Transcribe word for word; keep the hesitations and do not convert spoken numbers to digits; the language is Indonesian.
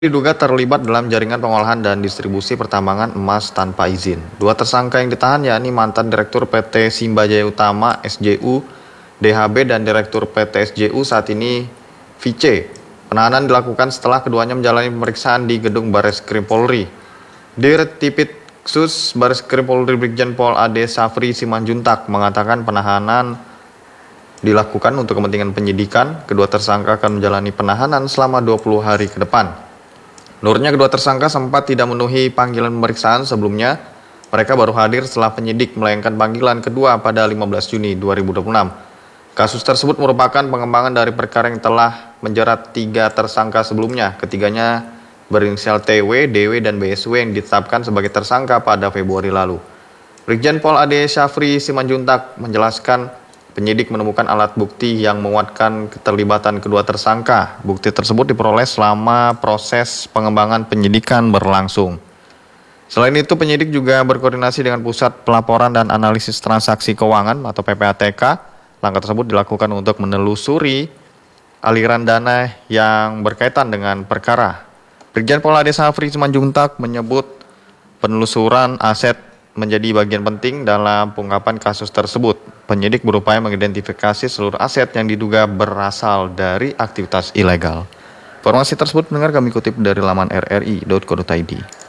Diduga terlibat dalam jaringan pengolahan dan distribusi pertambangan emas tanpa izin. Dua tersangka yang ditahan yakni mantan Direktur P T Simba Jaya Utama S J U D H B dan Direktur P T S J U saat ini V C. Penahanan dilakukan setelah keduanya menjalani pemeriksaan di gedung Bareskrim Polri. Dirtipidsus Bareskrim Polri Brigjen Pol Ade Safri Simanjuntak mengatakan penahanan dilakukan untuk kepentingan penyidikan. Kedua tersangka akan menjalani penahanan selama dua puluh hari ke depan. Menurutnya kedua tersangka sempat tidak memenuhi panggilan pemeriksaan sebelumnya. Mereka baru hadir setelah penyidik melayangkan panggilan kedua pada lima belas Juni dua ribu dua puluh enam. Kasus tersebut merupakan pengembangan dari perkara yang telah menjerat tiga tersangka sebelumnya. Ketiganya berinisial T W, D W, dan B S W yang ditetapkan sebagai tersangka pada Februari lalu. Brigjen Pol Ade Safri Simanjuntak menjelaskan penyidik menemukan alat bukti yang menguatkan keterlibatan kedua tersangka. Bukti tersebut diperoleh selama proses pengembangan penyidikan berlangsung. Selain itu, penyidik juga berkoordinasi dengan Pusat Pelaporan dan Analisis Transaksi Keuangan atau P P A T K. Langkah tersebut dilakukan untuk menelusuri aliran dana yang berkaitan dengan perkara. Brigjen Pol Ade Safri Simanjuntak menyebut penelusuran aset menjadi bagian penting dalam pengungkapan kasus tersebut. Penyidik berupaya mengidentifikasi seluruh aset yang diduga berasal dari aktivitas ilegal. Informasi tersebut mendengar kami kutip dari laman r r i titik co titik i d.